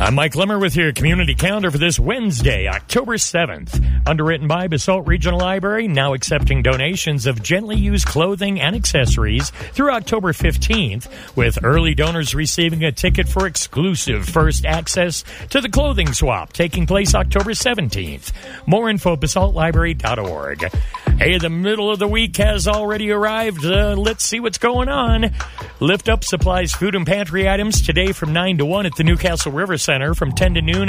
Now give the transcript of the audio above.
I'm Mike Limmer with your community calendar for this Wednesday, October 7th. Underwritten by Basalt Regional Library, now accepting donations of gently used clothing and accessories through October 15th, with early donors receiving a ticket for exclusive first access to the clothing swap taking place October 17th. More info, basaltlibrary.org. Hey, the middle of the week has already arrived. Let's see what's going on. Lift Up supplies food and pantry items today from 9 to 1 at the Newcastle River Center, from 10 to noon